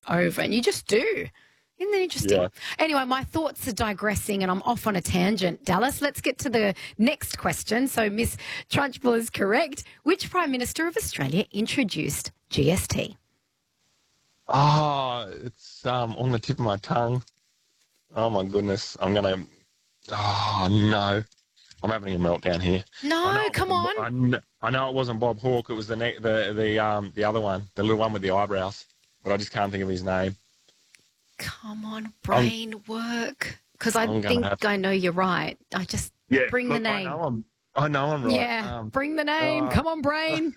over, and you just do. Isn't that interesting? Yeah. Anyway, my thoughts are digressing and I'm off on a tangent, Dallas. Let's get to the next question. So Miss Trunchbull is correct. Which Prime Minister of Australia introduced GST? Oh, it's on the tip of my tongue. Oh, my goodness. Oh, no. I'm having a meltdown here. No, come on. I know it wasn't Bob Hawke. It was the other one, the little one with the eyebrows. But I just can't think of his name. Come on, brain work. Because I think I know you're right. I just bring the name. I know I'm right. Yeah, bring the name. Come on, brain.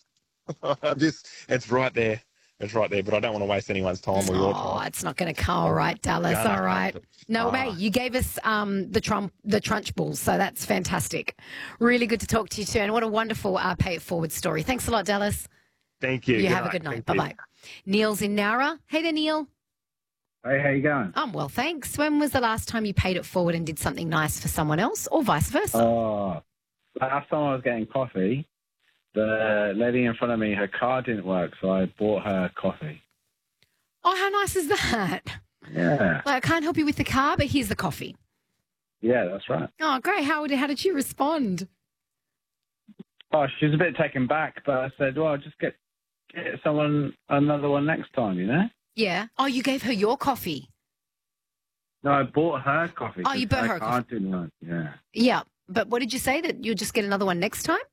It's right there. It's right there, but I don't want to waste anyone's time or your time. Oh, it's not going to come. All right, Dallas. All right. No way. You gave us the Trunchbulls, so that's fantastic. Really good to talk to you too, and what a wonderful Pay It Forward story. Thanks a lot, Dallas. Thank you. You have a good night. Bye-bye. Neil's in Nowra. Hey there, Neil. Hey, how you going? I'm well, thanks. When was the last time you paid it forward and did something nice for someone else, or vice versa? Last time I was getting coffee, the lady in front of me, her car didn't work, so I bought her coffee. Oh, how nice is that? Yeah. Like, I can't help you with the car, but here's the coffee. Yeah, that's right. Oh, great. How did she respond? Oh, she was a bit taken back, but I said, well, just get someone another one next time, you know? Yeah. Oh, you gave her your coffee? No, I bought her coffee. Oh, you bought her coffee. Didn't work. Yeah. Yeah. But what did you say? That you'll just get another one next time?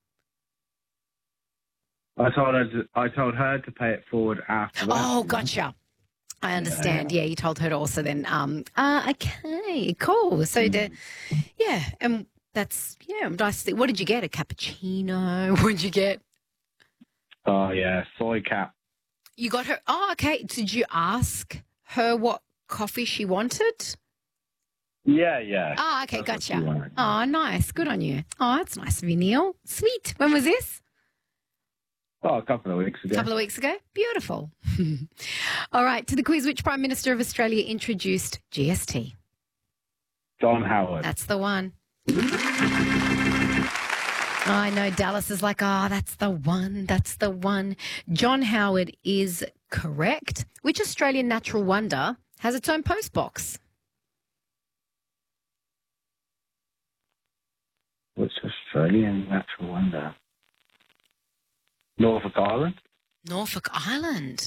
I told her to pay it forward after that. Oh, gotcha. I understand. Yeah, you told her to also then. Okay, cool. So and that's nice. What did you get? A cappuccino? What did you get? Oh yeah, soy cap. You got her. Oh, okay. Did you ask her what coffee she wanted? Yeah. Oh, okay, gotcha. Oh, nice. Good on you. Oh, that's nice of you, Neil. Sweet. When was this? Oh, a couple of weeks ago. Beautiful. All right, to the quiz. Which Prime Minister of Australia introduced GST? John Howard. That's the one. I know Dallas is like, that's the one. That's the one. John Howard is correct. Which Australian natural wonder has its own post box? Which Australian natural wonder? Norfolk Island? Norfolk Island.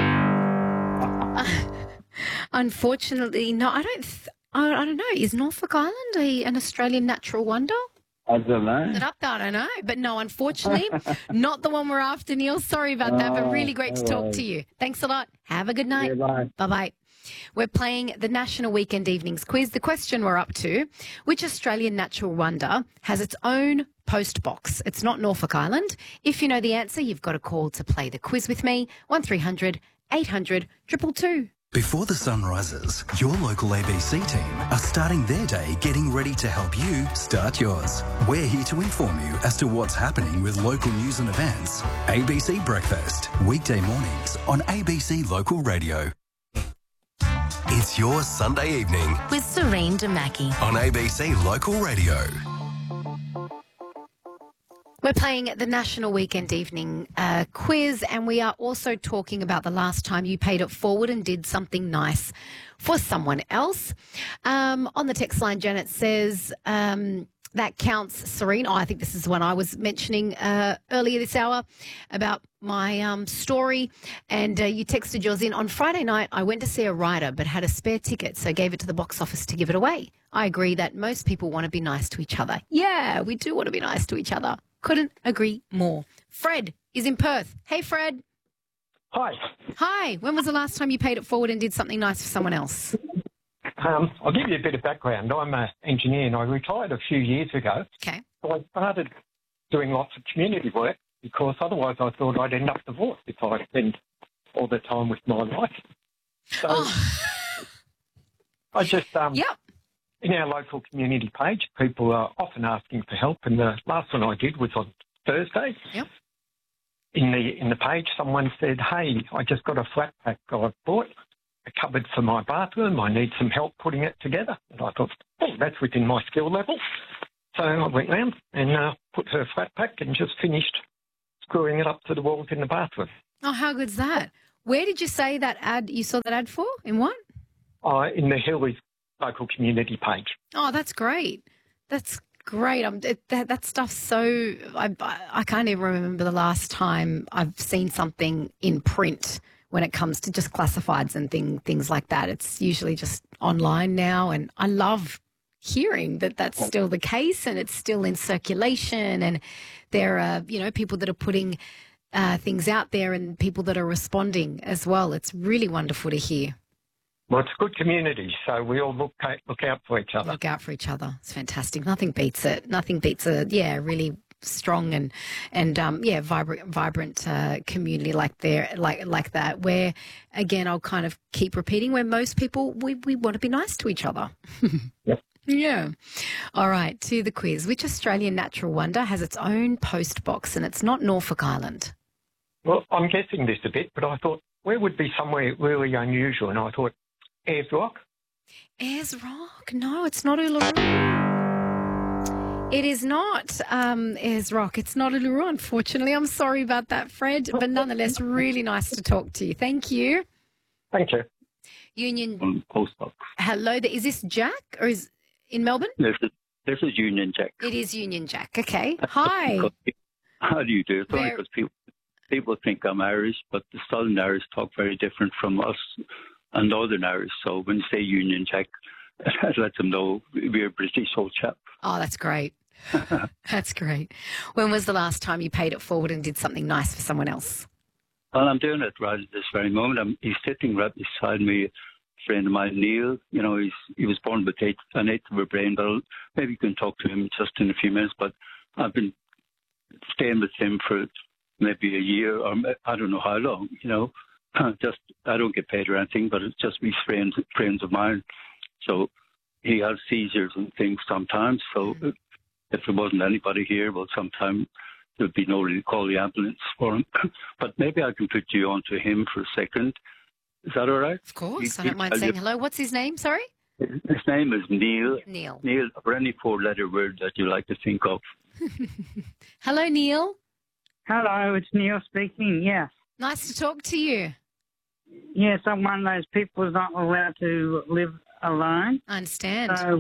Unfortunately, no. I don't know. Is Norfolk Island an Australian natural wonder? I don't know. Is it up there? I don't know. But no, unfortunately, not the one we're after, Neil. Sorry about that, but really great to talk to you. Thanks a lot. Have a good night. Yeah, bye. Bye-bye. We're playing the National Weekend Evenings Quiz. The question we're up to, which Australian natural wonder has its own post box? It's not Norfolk Island. If you know the answer, you've got a call to play the quiz with me, 1300 800 222. Before the sun rises, your local ABC team are starting their day getting ready to help you start yours. We're here to inform you as to what's happening with local news and events. ABC Breakfast, weekday mornings on ABC Local Radio. It's your Sunday evening with Serene Demaki on ABC Local Radio. We're playing the National Weekend Evening Quiz, and we are also talking about the last time you paid it forward and did something nice for someone else. On the text line, Janet says, that counts, Serene. Oh, I think this is the one I was mentioning earlier this hour about my story. And you texted yours in. On Friday night, I went to see a writer but had a spare ticket, so gave it to the box office to give it away. I agree that most people want to be nice to each other. Yeah, we do want to be nice to each other. Couldn't agree more. Fred is in Perth. Hey, Fred. Hi. Hi. When was the last time you paid it forward and did something nice for someone else? I'll give you a bit of background. I'm an engineer and I retired a few years ago. Okay. So I started doing lots of community work because otherwise I thought I'd end up divorced if I spend all the time with my wife. So I just, in our local community page, people are often asking for help, and the last one I did was on Thursday. Yep. In the page, someone said, "Hey, I just got a flat pack I bought, a cupboard for my bathroom. I need some help putting it together." And I thought, that's within my skill level. So I went round and put her flat pack and just finished screwing it up to the walls in the bathroom. Oh, how good's that? Where did you say that ad? You saw that ad for? In what? In the Hillies local community page. Oh, that's great. That's great. That stuff's so. I can't even remember the last time I've seen something in print when it comes to just classifieds and things like that. It's usually just online now, and I love hearing that that's still the case and it's still in circulation, and there are people that are putting things out there and people that are responding as well. It's really wonderful to hear. Well, it's a good community, so we all look out for each other. Look out for each other. It's fantastic. Nothing beats it. Nothing beats a really strong and vibrant community like that. Where again, I'll kind of keep repeating, where most people we want to be nice to each other. Yep. Yeah. All right, to the quiz. Which Australian natural wonder has its own post box and it's not Norfolk Island? Well, I'm guessing this a bit, but I thought where would be somewhere really unusual, and I thought Ayers Rock. Ayers Rock? No, it's not Uluru. It is not Ayers Rock. It's not Uluru, unfortunately. I'm sorry about that, Fred, but nonetheless, really nice to talk to you. Thank you. Thank you. Union Postbox. Hello, is this Jack or is in Melbourne? This is Union Jack. It is Union Jack. Okay. Hi. How do you do? It's only because people think I'm Irish, but the Southern Irish talk very different from us and Northern Irish. So when you say Union Jack, I let them know we're a British old chap. Oh, that's great. That's great. When was the last time you paid it forward and did something nice for someone else? Well, I'm doing it right at this very moment. He's sitting right beside me, a friend of mine, Neil. He was born with an eighth of a brain, but maybe you can talk to him just in a few minutes. But I've been staying with him for maybe a year, or I don't know how long, Just, I don't get paid or anything, but it's just these friends of mine. So he has seizures and things sometimes. So if there wasn't anybody here, well, sometimes there'd be nobody to call the ambulance for him. But maybe I can put you on to him for a second. Is that all right? Of course. I don't mind saying hello. What's his name? Sorry? His name is Neil. Neil, or any four-letter word that you like to think of. Hello, Neil. Hello, it's Neil speaking, yes. Nice to talk to you. Yes, I'm one of those people who's not allowed to live alone. I understand. So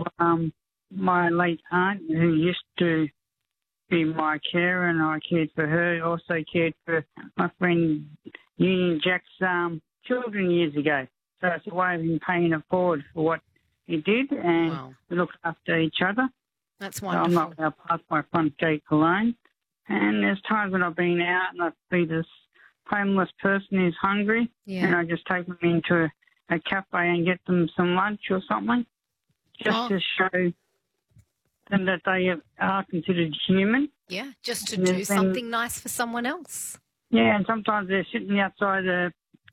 my late aunt, who used to be my carer, and I cared for her, also cared for my friend Union Jack's children years ago. So it's a way of him paying it forward for what he did, and we looked after each other. That's wonderful. So I'm not allowed to pass my front gate alone. And there's times when I've been out and I see this homeless person who's hungry, and I just take them into a cafe and get them some lunch or something, just to show them that they are considered human. Yeah, just to do something nice for someone else. Yeah, and sometimes they're sitting outside the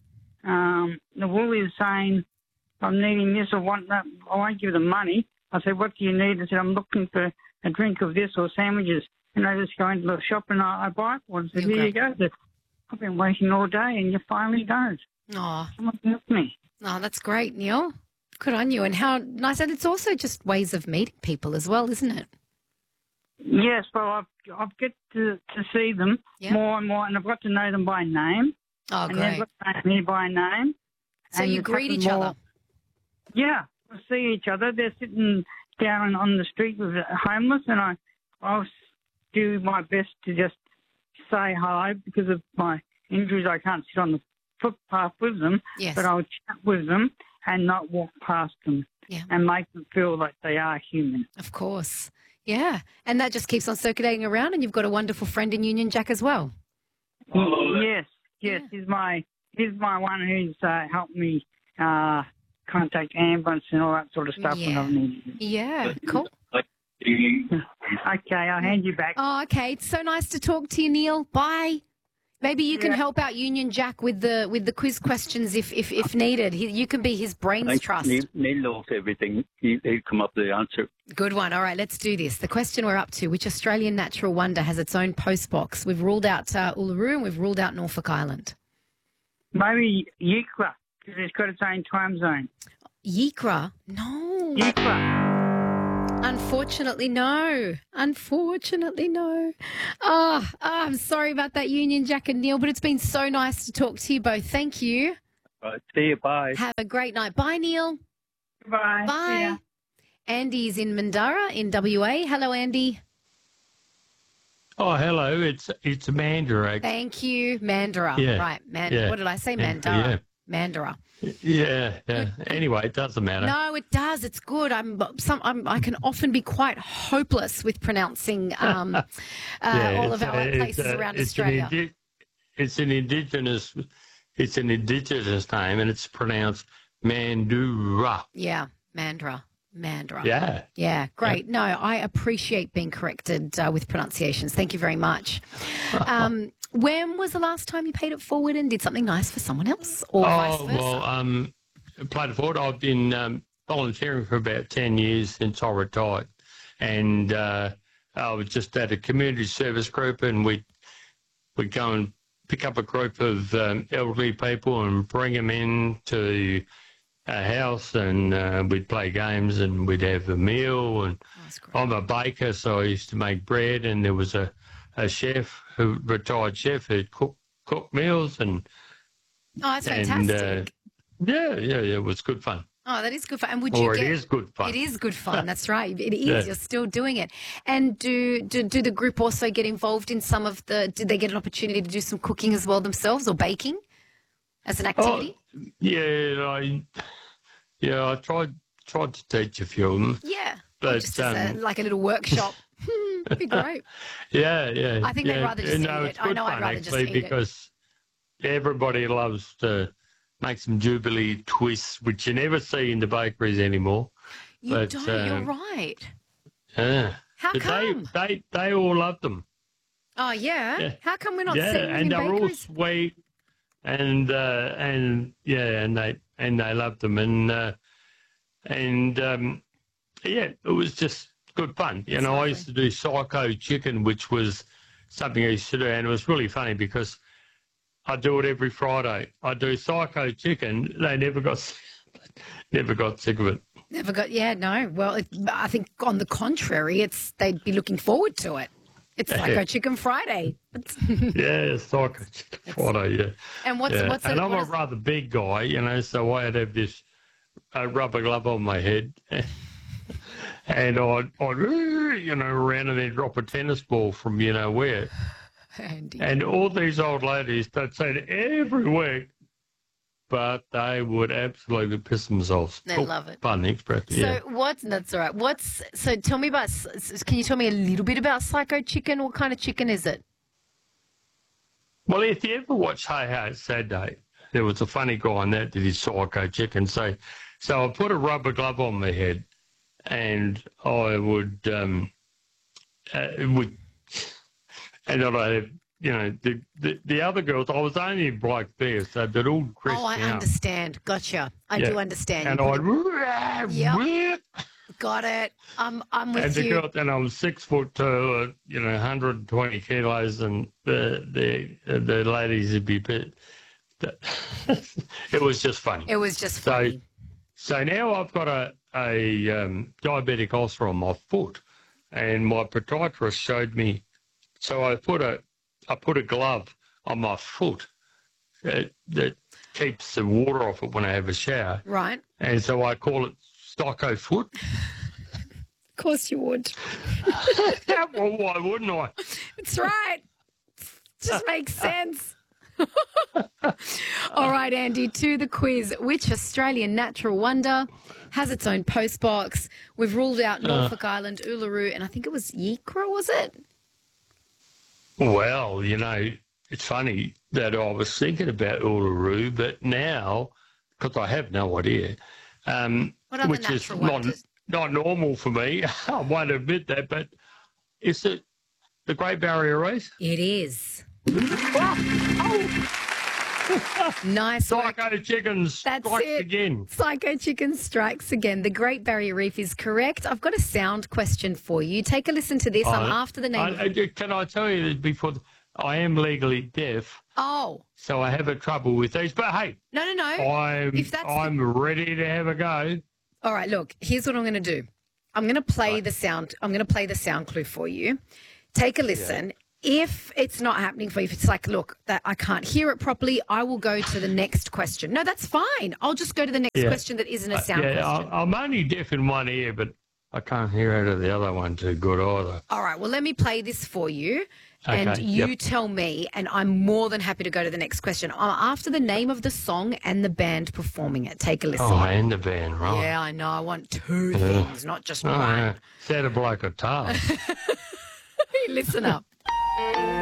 Woolies saying, I'm needing this or want that. I won't give them money. I said, what do you need? I said, I'm looking for a drink of this or sandwiches. And I just go into the shop and I buy one. I said, here you go. I've been waiting all day and you finally don't. Oh. Someone help me. Oh, that's great, Neil. Good on you. And how nice. And it's also just ways of meeting people as well, isn't it? Yes, well, I've get to see them more and more, and I've got to know them by name. Oh, and great. they've got to know me by name. So and you greet each other? Yeah, we see each other. They're sitting down on the street with homeless, and I'll do my best to just say hello. Because of my injuries, I can't sit on the footpath with them, but I'll chat with them and not walk past them and make them feel like they are human. Of course. Yeah, and that just keeps on circulating around, and you've got a wonderful friend in Union Jack as well. Yes, he's my one who's helped me contact ambulance and all that sort of stuff when I've needed. Yeah, cool. Okay, I'll hand you back. Oh, okay. It's so nice to talk to you, Neil. Bye. Maybe you can help out Union Jack with the quiz questions if needed. You can be his brains trust. Neil knows everything. He'll come up with the answer. Good one. All right, let's do this. The question we're up to: which Australian natural wonder has its own post box? We've ruled out Uluru and we've ruled out Norfolk Island. Maybe Yikra, because it's got its own time zone. Yikra? No. Yikra. Unfortunately, no. Unfortunately, no. I'm sorry about that, Union Jack and Neil, but it's been so nice to talk to you both. Thank you. Right, see you. Bye. Have a great night. Bye, Neil. Bye. Bye. Andy's in Mandara in WA. Hello, Andy. Oh, hello. It's Mandara. Thank you. Mandara. Yeah. Right. Yeah. What did I say? Yeah. Mandara. Mandara. Yeah. Anyway, it doesn't matter. No, it does. It's good. I can often be quite hopeless with pronouncing all of our places around Australia. It's an indigenous name, and it's pronounced Mandura. Yeah, Mandara. Yeah. Yeah, great. No, I appreciate being corrected with pronunciations. Thank you very much. When was the last time you paid it forward and did something nice for someone else, or vice versa? Well, paid it forward. I've been volunteering for about 10 years since I retired, and I was just at a community service group, and we'd go and pick up a group of elderly people and bring them in to a house, and we'd play games and we'd have a meal. And I'm a baker, so I used to make bread, and there was a chef, retired chef, who'd cook meals, and that's fantastic. Yeah, it was good fun. Oh, that is good fun. And It is good fun. It is good fun. That's right. It is. Yeah. You're still doing it. And do the group also get involved in some of the? Did they get an opportunity to do some cooking as well themselves, or baking as an activity? I tried to teach a few of them. Yeah, but just as like a little workshop. It'd be great. Yeah. I think they'd rather just eat it. I know I'd rather just eat it. Because everybody loves to make some Jubilee twists, which you never see in the bakeries anymore. You don't. You're right. Yeah. How come? They all love them. Oh yeah. How come we're not seeing them in they're bakeries? all sweet, and they love them, it was just good fun. You know, I used to do psycho chicken, which was something I used to do, and it was really funny because I do it every Friday. I do psycho chicken. They never got sick of it. Never got. Yeah, no. Well, I think on the contrary, they'd be looking forward to it. It's Psycho Chicken Friday. Yeah, Psycho Chicken Friday. Yeah. And what's and I'm a rather big guy, you know, so I'd have this rubber glove on my head. And I'd around and then drop a tennis ball from you know where. Andy. And all these old ladies, they'd say it every week, but they would absolutely piss themselves. They love it. Pardon the expression. So that's all right. So tell me can you tell me a little bit about Psycho Chicken? What kind of chicken is it? Well, if you ever watch Hey Hey Saturday, there was a funny guy on that did his Psycho Chicken. So I put a rubber glove on my head, and I would, and I'd have, you know, the other girls, I was only a bloke there, so they'd all dressed Oh, I out. Understand. Gotcha. I do understand. And I'd, yep. Got it. I'm with you. And I was 6'2", 120 kilos, and the ladies would be bit. It was just funny. It was just funny. So now I've got a diabetic ulcer on my foot, and my podiatrist showed me. So I put a glove on my foot that keeps the water off it when I have a shower. Right. And so I call it Psycho Foot. Of course you would. Well, why wouldn't I? That's right. Just makes sense. All right, Andy, to the quiz. Which Australian natural wonder has its own postbox? We've ruled out Norfolk Island, Uluru, and I think it was Yikra, was it? Well, you know, it's funny that I was thinking about Uluru, but now, because I have no idea, which is not normal for me, I won't admit that, but is it the Great Barrier Reef? It is. Nice work. Psycho Chicken strikes again. Psycho Chicken strikes again. The Great Barrier Reef is correct. I've got a sound question for you. Take a listen to this. I'm after the name. Can I tell you that before? I am legally deaf. Oh. So I have a trouble with these. But hey. No. I'm ready to have a go. All right, look, here's what I'm going to do. I'm going to play the sound. I'm going to play the sound clue for you. Take a listen. If it's not happening for you, if it's like, look, that I can't hear it properly, I will go to the next question. No, that's fine. I'll just go to the next question that isn't a sound question. I'm only deaf in one ear, but I can't hear out of the other one too good either. All right, well, let me play this for you, and you tell me, and I'm more than happy to go to the next question. After the name of the song and the band performing it. Take a listen. Oh, and the band, right. Yeah, I know. I want two things, not just one. Sounded like a task. Listen up.